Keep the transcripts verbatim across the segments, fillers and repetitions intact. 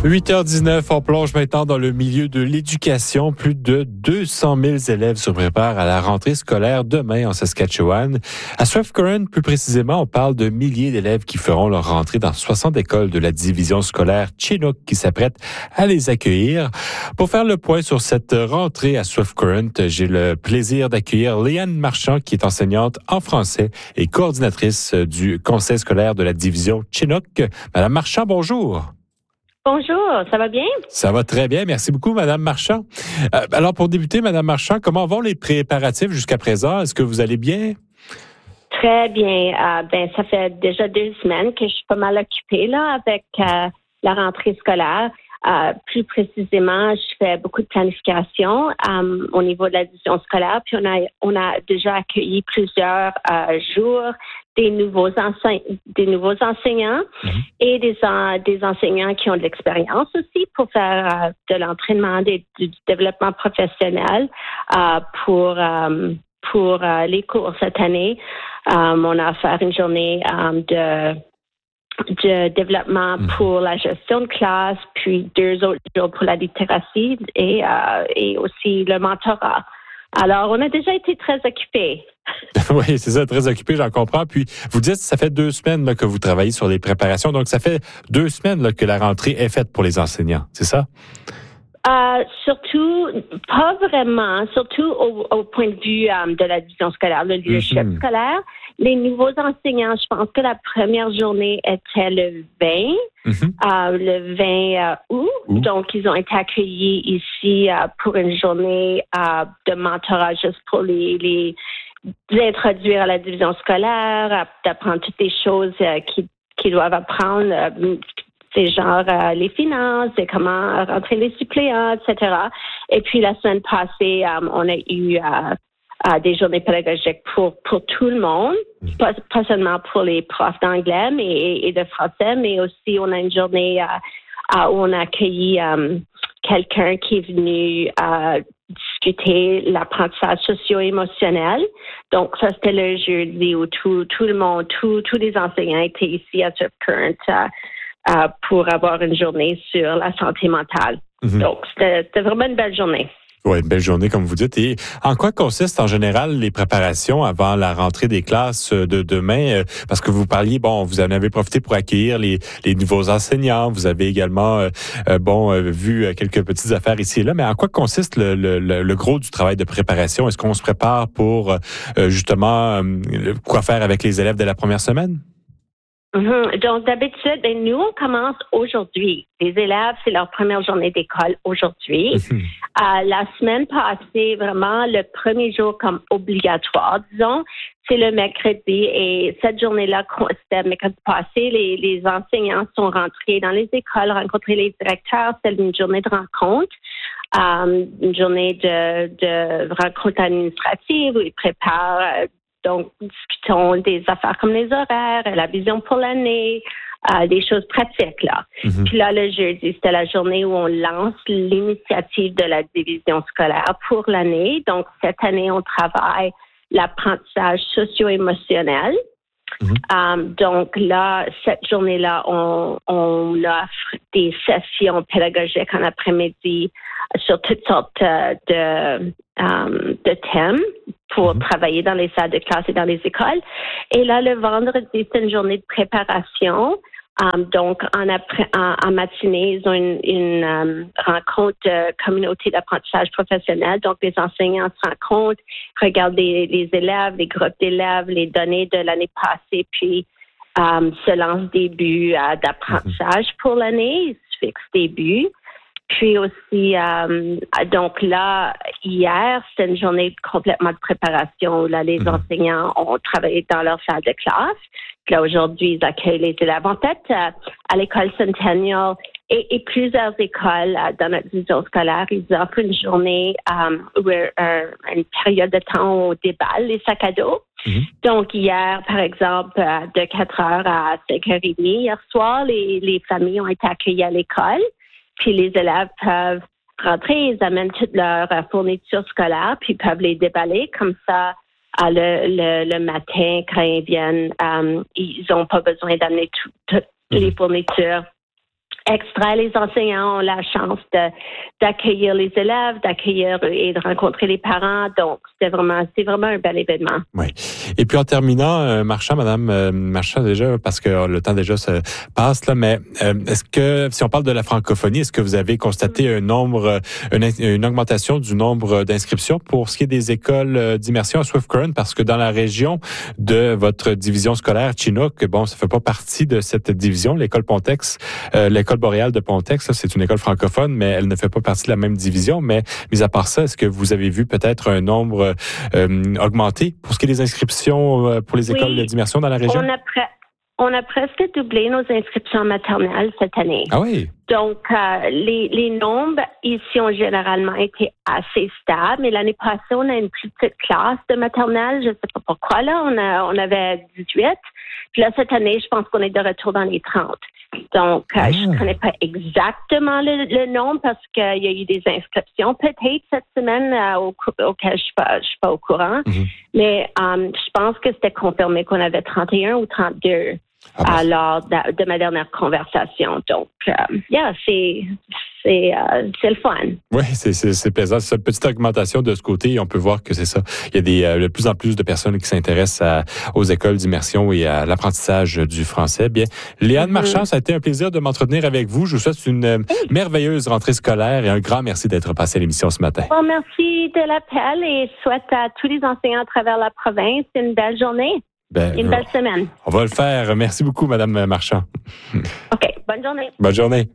huit heures dix-neuf, on plonge maintenant dans le milieu de l'éducation. Plus de deux cent mille élèves se préparent à la rentrée scolaire demain en Saskatchewan. À Strathcona, plus précisément, on parle de milliers d'élèves qui feront leur rentrée dans soixante écoles de la division scolaire Chinook qui s'apprête à les accueillir. Pour faire le point sur cette rentrée à Strathcona, j'ai le plaisir d'accueillir Léane Marchand, qui est enseignante en français et coordinatrice du conseil scolaire de la division Chinook. Madame Marchand, bonjour. Bonjour, ça va bien? Ça va très bien. Merci beaucoup, Madame Marchand. Euh, alors, pour débuter, Madame Marchand, comment vont les préparatifs jusqu'à présent? Est-ce que vous allez bien? Très bien. Euh, ben, ça fait déjà deux semaines que je suis pas mal occupée là avec euh, la rentrée scolaire. Euh, plus précisément, je fais beaucoup de planification euh, au niveau de la division scolaire. Puis on a on a déjà accueilli plusieurs euh, jours des nouveaux enseign- des nouveaux enseignants mm-hmm. et des en- des enseignants qui ont de l'expérience aussi pour faire euh, de l'entraînement, des, du développement professionnel euh, pour euh, pour euh, les cours cette année. Euh, on a fait une journée euh, de de développement pour la gestion de classe, puis deux autres jours pour la littératie et, euh, et aussi le mentorat. Alors, on a déjà été très occupés. Oui, c'est ça, très occupé, j'en comprends. Puis, vous dites, ça fait deux semaines là, que vous travaillez sur les préparations. Donc, ça fait deux semaines là, que la rentrée est faite pour les enseignants, c'est ça? Euh, surtout, pas vraiment, surtout au, au point de vue um, de la division scolaire, le leadership mm-hmm. scolaire. Les nouveaux enseignants, je pense que la première journée était le vingt, mm-hmm. euh, le vingt euh, août. Ouh. Donc, ils ont été accueillis ici euh, pour une journée euh, de mentorat juste pour les, les, les introduire à la division scolaire, d'apprendre toutes les choses euh, qu'ils, qu'ils doivent apprendre. Euh, C'est genre euh, les finances, et comment rentrer les suppléants, et cetera. Et puis la semaine passée, um, on a eu euh, euh, des journées pédagogiques pour pour tout le monde, pas, pas seulement pour les profs d'anglais mais et, et de français, mais aussi on a une journée euh, où on a accueilli um, quelqu'un qui est venu euh, discuter l'apprentissage socio-émotionnel. Donc ça c'était le jeudi où tout tout le monde, tout, tous les enseignants étaient ici à Strathcona. Euh, Euh, pour avoir une journée sur la santé mentale. Mm-hmm. Donc, c'était, c'était vraiment une belle journée. Oui, une belle journée, comme vous dites. Et en quoi consistent en général les préparations avant la rentrée des classes de demain? Parce que vous parliez, bon, vous en avez profité pour accueillir les, les nouveaux enseignants. Vous avez également, euh, bon, euh, vu quelques petites affaires ici et là. Mais en quoi consiste le, le, le gros du travail de préparation? Est-ce qu'on se prépare pour, euh, justement, euh, quoi faire avec les élèves de la première semaine? Mm-hmm. Donc, d'habitude, ben, nous, on commence aujourd'hui. Les élèves, c'est leur première journée d'école aujourd'hui. Mm-hmm. Euh, la semaine passée, vraiment, le premier jour comme obligatoire, disons, c'est le mercredi. Et cette journée-là, c'était mercredi passé, les, les enseignants sont rentrés dans les écoles, rencontrés les directeurs. C'était une journée de rencontre. Euh, une journée de, de rencontre administrative où ils préparent euh, Donc, discutons des affaires comme les horaires, la vision pour l'année, euh, des choses pratiques, là. Mm-hmm. Puis là, le jeudi, c'était la journée où on lance l'initiative de la division scolaire pour l'année. Donc, cette année, on travaille l'apprentissage socio-émotionnel. Mm-hmm. Um, donc là, cette journée-là, on, on offre des sessions pédagogiques en après-midi sur toutes sortes de, um, de thèmes pour mm-hmm. travailler dans les salles de classe et dans les écoles. Et là, le vendredi, c'est une journée de préparation. Um, donc, en, après, en, en matinée, ils ont une, une um, rencontre de communauté d'apprentissage professionnel. Donc, les enseignants se rencontrent, regardent les, les élèves, les groupes d'élèves, les données de l'année passée, puis um, se lancent des buts uh, d'apprentissage mm-hmm. pour l'année. Ils se fixent des buts. Puis aussi, euh, donc là, hier, c'était une journée complètement de préparation. Là, les mmh. enseignants ont travaillé dans leur salle de classe. Puis là, aujourd'hui, ils accueillent les élèves. En fait, euh, à l'école Centennial et, et plusieurs écoles euh, dans notre division scolaire, ils offrent une journée, euh, où, euh, une période de temps où on déballe les sacs à dos. Mmh. Donc, hier, par exemple, euh, de quatre heures à cinq heures trente, hier soir, les, les familles ont été accueillies à l'école. Puis les élèves peuvent rentrer, ils amènent toute leur euh, fourniture scolaire, puis peuvent les déballer comme ça. Euh, le, le, le matin, quand ils viennent, euh, ils n'ont pas besoin d'amener toutes tout, mm-hmm. les fournitures extra. Les enseignants ont la chance de, d'accueillir les élèves, d'accueillir et de rencontrer les parents. Donc, c'était vraiment, c'est vraiment un bel événement. Oui. Et puis, en terminant, euh, Marchand, Madame euh, Marchand, déjà, parce que le temps déjà se passe, là, mais euh, est-ce que, si on parle de la francophonie, est-ce que vous avez constaté un nombre, une, une augmentation du nombre d'inscriptions pour ce qui est des écoles d'immersion à Swift Current? Parce que dans la région de votre division scolaire, Chinook, bon, ça fait pas partie de cette division. L'école Pontex, euh, l'école boréale de Pontex, ça, c'est une école francophone, mais elle ne fait pas partie de la même division. Mais, mis à part ça, est-ce que vous avez vu peut-être un nombre euh, augmenté pour ce qui est des inscriptions euh, pour les écoles oui, d'immersion dans la région? On a, pre- on a presque doublé nos inscriptions maternelles cette année. Ah oui? Donc, euh, les, les nombres ici ont généralement été assez stables. Mais l'année passée, on a une plus petite classe de maternelle. Je ne sais pas pourquoi, là. On, a, on avait dix-huit. Puis là, cette année, je pense qu'on est de retour dans les trente. Donc, euh, ah. je ne connais pas exactement le, le nombre parce qu'il y a eu des inscriptions peut-être cette semaine euh, au, auquel je ne suis, suis pas au courant. Mm-hmm. Mais euh, je pense que c'était confirmé qu'on avait trente et un ou trente-deux. Ah ben. Alors, de, de ma dernière conversation. Donc, euh, yeah, c'est, c'est, euh, c'est le fun. Oui, c'est, c'est, c'est plaisant. C'est une petite augmentation de ce côté. On peut voir que c'est ça. Il y a des, euh, de plus en plus de personnes qui s'intéressent à, aux écoles d'immersion et à l'apprentissage du français. Bien, Léane mm-hmm. Marchand, ça a été un plaisir de m'entretenir avec vous. Je vous souhaite une euh, hey. merveilleuse rentrée scolaire et un grand merci d'être passé à l'émission ce matin. Bon, merci de l'appel et souhaite à tous les enseignants à travers la province une belle journée. Ben, Une belle semaine. On va le faire. Merci beaucoup, Madame Marchand. OK. Bonne journée. Bonne journée.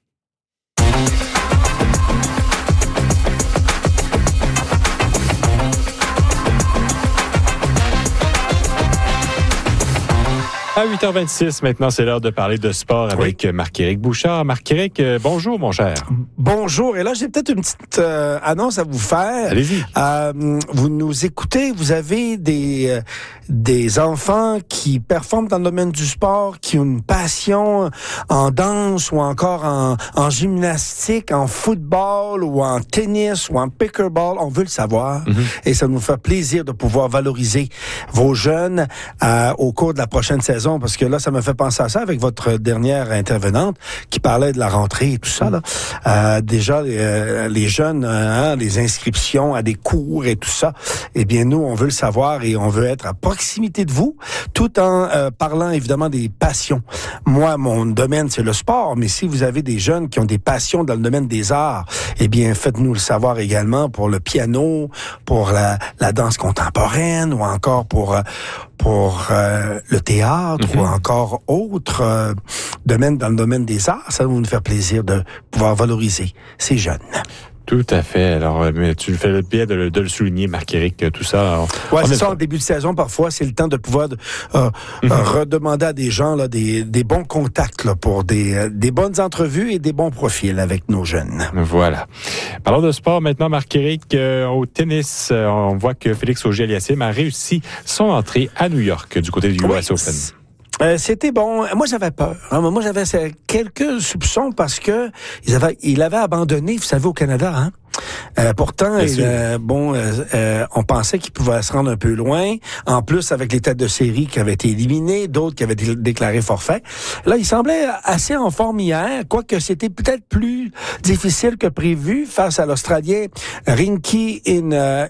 À huit heures vingt-six, maintenant, c'est l'heure de parler de sport avec oui. Marc-Éric Bouchard. Marc-Éric, bonjour, mon cher. Bonjour. Et là, j'ai peut-être une petite euh, annonce à vous faire. Allez-y. Euh, vous nous écoutez, vous avez des, euh, des enfants qui performent dans le domaine du sport, qui ont une passion en danse ou encore en, en gymnastique, en football ou en tennis ou en pickleball. On veut le savoir. Mm-hmm. Et ça nous fait plaisir de pouvoir valoriser vos jeunes euh, au cours de la prochaine saison. Parce que là, ça me fait penser à ça avec votre dernière intervenante qui parlait de la rentrée et tout ça. Là. Euh, déjà, les, euh, les jeunes, hein, les inscriptions à des cours et tout ça, eh bien, nous, on veut le savoir et on veut être à proximité de vous, tout en euh, parlant évidemment des passions. Moi, mon domaine, c'est le sport, mais si vous avez des jeunes qui ont des passions dans le domaine des arts, eh bien, faites-nous le savoir également pour le piano, pour la, la danse contemporaine ou encore pour... Euh, pour euh, le théâtre mm-hmm. ou encore autres euh, domaines dans le domaine des arts, ça va nous faire plaisir de pouvoir valoriser ces jeunes. Tout à fait. Alors, mais tu fais le bien de le, de le souligner, Marc-Éric, tout ça. Oui, c'est ça, en début de saison, parfois, c'est le temps de pouvoir euh, mm-hmm. euh, redemander à des gens là, des, des bons contacts là, pour des, des bonnes entrevues et des bons profils avec nos jeunes. Voilà. Parlons de sport maintenant, Marc-Éric. Euh, au tennis, euh, on voit que Félix Auger-Aliassime a réussi son entrée à New York du côté du U S oui, Open. Euh, c'était bon. Moi, j'avais peur. Hein. Moi, j'avais quelques soupçons parce que ils avaient, il avait abandonné, vous savez, au Canada. Hein. Euh, pourtant, il, euh, bon, euh, euh, on pensait qu'il pouvait se rendre un peu loin. En plus, avec les têtes de série qui avaient été éliminées, d'autres qui avaient d- déclaré forfait. Là, il semblait assez en forme hier, quoique c'était peut-être plus difficile que prévu face à l'Australien Rinky in, uh,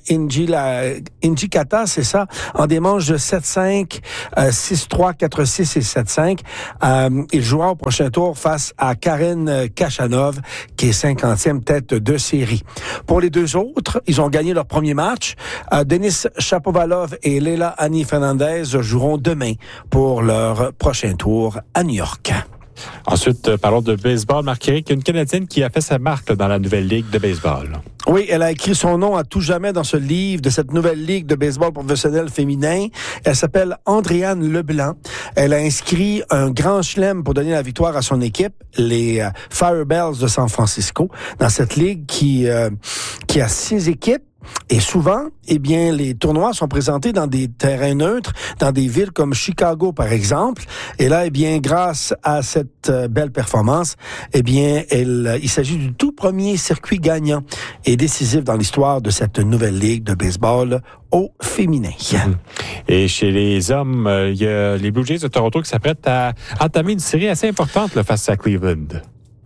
Injikata, c'est ça, en des manches de sept cinq, euh, six trois, quatre six et sept cinq. Euh, il jouera au prochain tour face à Karen Khachanov, qui est cinquantième tête de série. Pour les deux autres, ils ont gagné leur premier match. Euh, Denis Shapovalov et Leila Annie Fernandez joueront demain pour leur prochain tour à New York. Ensuite, parlons de baseball. Marc-Éric, une Canadienne qui a fait sa marque là, dans la nouvelle ligue de baseball. Oui, elle a écrit son nom à tout jamais dans ce livre de cette nouvelle ligue de baseball professionnel féminin. Elle s'appelle Andréane Leblanc. Elle a inscrit un grand chelem pour donner la victoire à son équipe, les euh, Firebells de San Francisco, dans cette ligue qui, euh, qui a six équipes. Et souvent, eh bien, les tournois sont présentés dans des terrains neutres, dans des villes comme Chicago, par exemple. Et là, eh bien, grâce à cette euh, belle performance, eh bien, elle, il s'agit du tout premier circuit gagnant et décisif dans l'histoire de cette nouvelle ligue de baseball au féminin. Mm-hmm. Et chez les hommes, il euh, y a les Blue Jays de Toronto qui s'apprêtent à entamer une série assez importante là, face à Cleveland.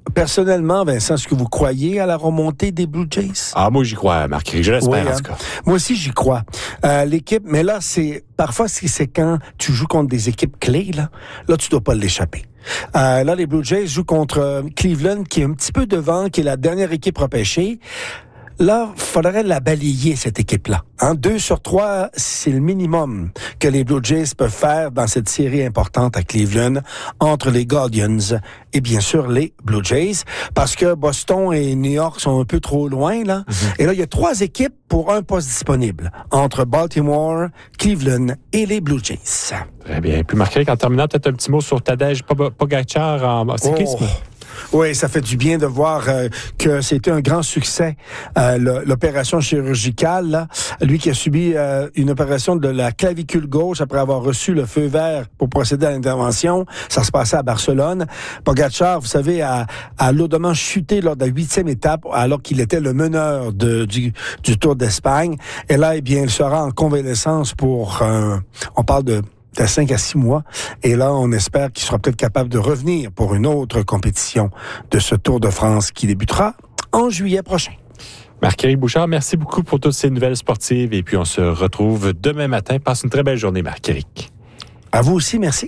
Personnellement, Vincent, est-ce que vous croyez à la remontée des Blue Jays? Ah, moi, j'y crois, Marc. Je l'espère, oui, en hein? tout cas. Moi aussi, j'y crois. Euh, l'équipe, mais là, c'est parfois, c'est, c'est quand tu joues contre des équipes clés, là, là, tu dois pas l'échapper. Euh, là, les Blue Jays jouent contre Cleveland, qui est un petit peu devant, qui est la dernière équipe repêchée. Là, il faudrait la balayer, cette équipe-là. Hein? Deux sur trois, c'est le minimum que les Blue Jays peuvent faire dans cette série importante à Cleveland entre les Guardians et bien sûr les Blue Jays, parce que Boston et New York sont un peu trop loin, là. Mm-hmm. Et là, il y a trois équipes pour un poste disponible entre Baltimore, Cleveland et les Blue Jays. Très bien. Puis Marc-Éric, en terminant, peut-être un petit mot sur Tadej Pogačar en cyclisme. Oh. Oui, ça fait du bien de voir euh, que c'était un grand succès, euh, le, l'opération chirurgicale. Là. Lui qui a subi euh, une opération de la clavicule gauche après avoir reçu le feu vert pour procéder à l'intervention. Ça se passait à Barcelone. Pogačar, vous savez, a, a lourdement chuté lors de la huitième étape alors qu'il était le meneur de, du, du Tour d'Espagne. Et là, eh bien, il sera en convalescence pour, euh, on parle de de cinq à six mois. Et là, on espère qu'il sera peut-être capable de revenir pour une autre compétition de ce Tour de France qui débutera en juillet prochain. Marc-Éric Bouchard, merci beaucoup pour toutes ces nouvelles sportives. Et puis, on se retrouve demain matin. Passe une très belle journée, Marc-Éric. À vous aussi, merci.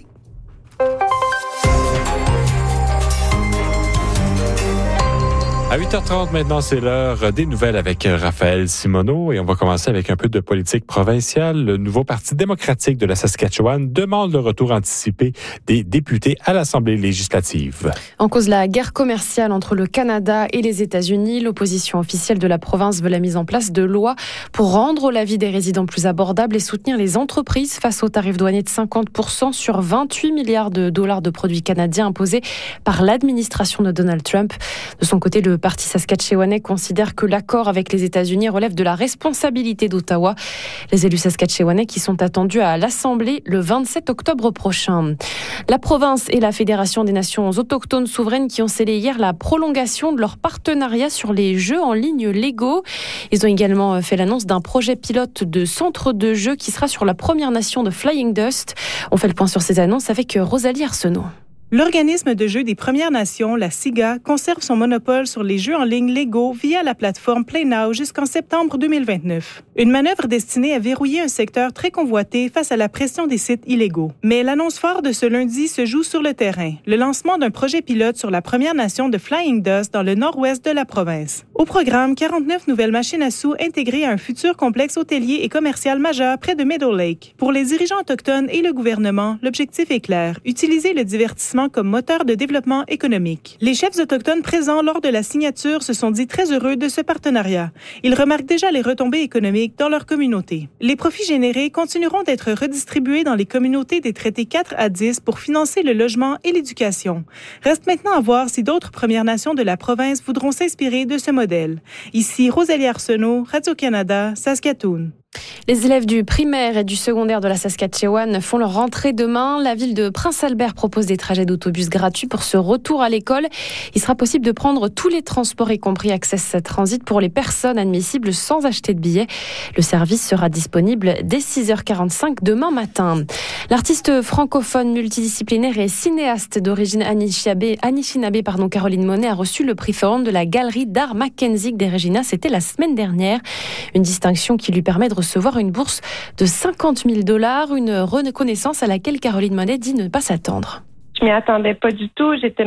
À huit heures trente maintenant, c'est l'heure des nouvelles avec Raphaël Simoneau et on va commencer avec un peu de politique provinciale. Le nouveau Parti démocratique de la Saskatchewan demande le retour anticipé des députés à l'Assemblée législative. En cause la guerre commerciale entre le Canada et les États-Unis, l'opposition officielle de la province veut la mise en place de lois pour rendre la vie des résidents plus abordable et soutenir les entreprises face aux tarifs douaniers de cinquante pour cent sur vingt-huit milliards de dollars de produits canadiens imposés par l'administration de Donald Trump. De son côté, le Le Parti saskatchewanais considère que l'accord avec les États-Unis relève de la responsabilité d'Ottawa. Les élus saskatchewanais qui sont attendus à l'Assemblée le vingt-sept octobre prochain. La province et la Fédération des Nations autochtones souveraines qui ont scellé hier la prolongation de leur partenariat sur les jeux en ligne légaux. Ils ont également fait l'annonce d'un projet pilote de centre de jeux qui sera sur la Première Nation de Flying Dust. On fait le point sur ces annonces avec Rosalie Arsenault. L'organisme de jeux des Premières Nations, la S I G A, conserve son monopole sur les jeux en ligne légaux via la plateforme Play Now jusqu'en septembre deux mille vingt-neuf. Une manœuvre destinée à verrouiller un secteur très convoité face à la pression des sites illégaux. Mais l'annonce phare de ce lundi se joue sur le terrain, le lancement d'un projet pilote sur la Première Nation de Flying Dust dans le nord-ouest de la province. Au programme, quarante-neuf nouvelles machines à sous intégrées à un futur complexe hôtelier et commercial majeur près de Meadow Lake. Pour les dirigeants autochtones et le gouvernement, l'objectif est clair, utiliser le divertissement comme moteur de développement économique. Les chefs autochtones présents lors de la signature se sont dit très heureux de ce partenariat. Ils remarquent déjà les retombées économiques dans leur communauté. Les profits générés continueront d'être redistribués dans les communautés des traités quatre à dix pour financer le logement et l'éducation. Reste maintenant à voir si d'autres Premières Nations de la province voudront s'inspirer de ce modèle. Ici, Rosalie Arsenault, Radio-Canada, Saskatoon. Les élèves du primaire et du secondaire de la Saskatchewan font leur rentrée demain. La ville de Prince-Albert propose des trajets d'autobus gratuits pour ce retour à l'école. Il sera possible de prendre tous les transports, y compris Access Transit, pour les personnes admissibles sans acheter de billets. Le service sera disponible dès six heures quarante-cinq demain matin. L'artiste francophone multidisciplinaire et cinéaste d'origine Anishinaabe, Anishinaabe pardon, Caroline Monet a reçu le prix Forum de la Galerie d'art Mackenzie des Regina. C'était la semaine dernière. Une distinction qui lui permet de recevoir une bourse de cinquante mille dollars, une reconnaissance à laquelle Caroline Monet dit ne pas s'attendre. Je m'y attendais pas du tout. J'étais